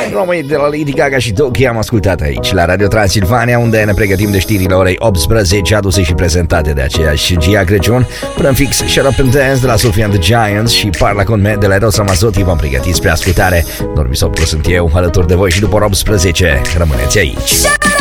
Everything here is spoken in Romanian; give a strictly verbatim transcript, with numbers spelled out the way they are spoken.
Români de la Lady Gaga și Doki am ascultat aici la Radio Transilvania, unde ne pregătim de știrile orei optsprezece, aduse și prezentate de aceeași Gia Crăciun. Până în fix, Shut Up and Dance de la Sophie and the Giants și Parla con me de la Eros Ramazzotti v-am pregătit spre ascultare. Normi Sopru sunt eu, alături de voi și după ora optsprezece. Rămâneți aici.